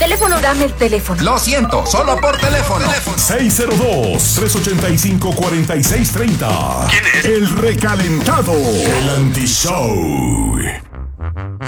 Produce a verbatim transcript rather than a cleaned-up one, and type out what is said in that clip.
teléfono, dame el teléfono. Lo siento, solo por teléfono. seis cero dos, tres ocho cinco, cuatro seis tres cero. ¿Quién es? El recalentado. El anti-show.